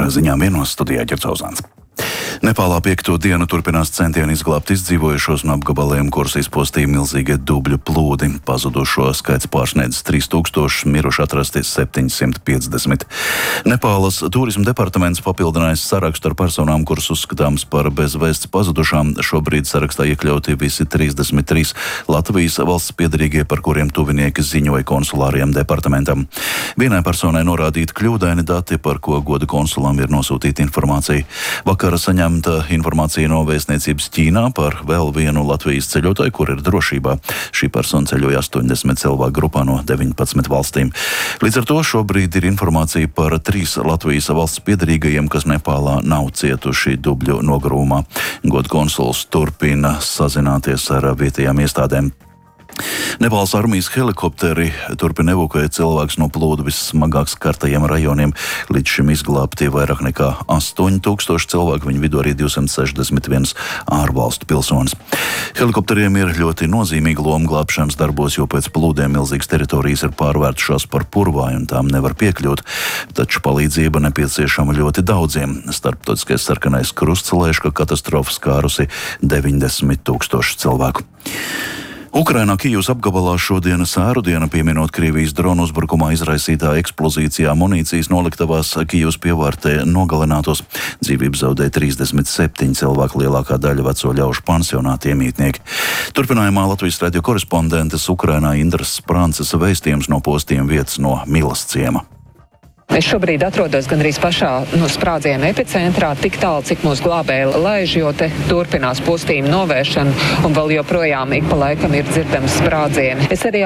ziņām vienos studijā Ģercauzāns. Nepālā 5. dienu turpinās centieni izglābt izdzīvojušos no apgabaliem, kurus izpostīja milzīgie dubļu plūdi. Pazudušo skaits pārsniedz 3000, miruši atrasti 750. Nepālas turisma departaments papildinājis sarakstu ar personām, kuras uzskatāms par bezvēsts pazudušām. Šobrīd sarakstā iekļauti visi 33 Latvijas valsts piederīgie, par kuriem tuvinieki ziņoja konsulāriem departamentam. Vienai personai norādīti kļūdaini dati, par ko goda konsulam ir nosūtīta informācija. Vakar saņemta informācija no vēstniecības Ķīnā par vēl vienu Latvijas ceļotāju, kur ir drošībā. Šī persona ceļoja 80 cilvēku grupā no 19 valstīm. Līdz ar to šobrīd ir informācija par 3 Latvijas valsts piederīgajiem, kas Nepālā nav cietuši dubļu nogrūmā. Goda konsuls turpina sazināties ar vietējām iestādēm. Nepāles armijas helikopteri turpina evakuēt cilvēkus no plūdu vissmagāk skartajiem rajoniem. Līdz šim izglābti vairāk nekā 8000 cilvēku, viņu vidū arī 261 ārvalstu pilsonis. Helikopteriem ir ļoti nozīmīga loma glābšanas darbos, jo pēc plūdiem milzīgas teritorijas ir pārvērtušās par purvāju un tām nevar piekļūt. Taču palīdzība nepieciešama ļoti daudziem. Starptautiskais sarkanais krusts lēš, ka katastrofa skārusi 90 000 cilvēku. Ukrainā Kijivas apgabalā šodien sēru diena, pieminot Krievijas dronu uzbrukumā izraisītā eksplozīcijā munīcijas noliktavās Kijivas pievārtē nogalinātos. Dzīvību zaudēja 37 cilvēku, lielākā daļa veco ļaužu pansionāta iemītnieki. Turpinājumā Latvijas radio korespondentes Ukrainā Indras Sprances vēstījums no postījuma vietas no Milas ciema. Es šobrīd atrodos gandrīz pašā sprādziena epicentrā, tik tālu, cik mūsu glābēji laiž, jo te turpinās postījuma novēršana un vēl joprojām ik pa laikam ir dzirdams sprādzieni. Es arī